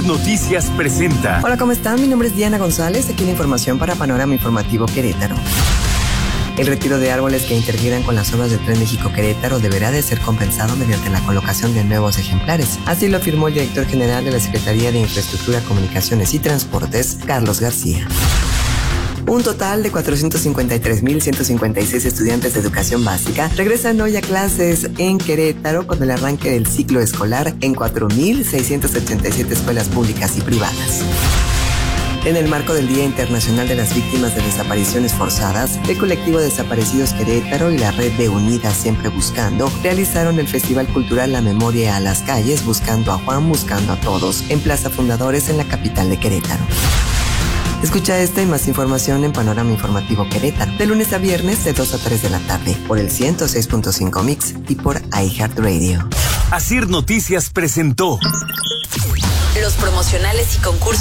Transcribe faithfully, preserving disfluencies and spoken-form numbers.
Noticias presenta. Hola, ¿cómo están? Mi nombre es Diana González, aquí la información para Panorama Informativo Querétaro. El retiro de árboles que interfieran con las obras del Tren México-Querétaro deberá de ser compensado mediante la colocación de nuevos ejemplares. Así lo afirmó el director general de la Secretaría de Infraestructura, Comunicaciones y Transportes, Carlos García. Un total de cuatrocientos cincuenta y tres mil ciento cincuenta y seis estudiantes de educación básica regresan hoy a clases en Querétaro con el arranque del ciclo escolar en cuatro mil seiscientas ochenta y siete escuelas públicas y privadas. En el marco del Día Internacional de las Víctimas de Desapariciones Forzadas, el colectivo Desaparecidos Querétaro y la red de Unidas Siempre Buscando realizaron el Festival Cultural La Memoria a las Calles, Buscando a Juan, Buscando a Todos, en Plaza Fundadores en la capital de Querétaro. Escucha esta y más información en Panorama Informativo Querétaro, de lunes a viernes de dos a tres de la tarde, por el ciento seis punto cinco Mix y por iHeartRadio. Asir Noticias presentó los promocionales y concursos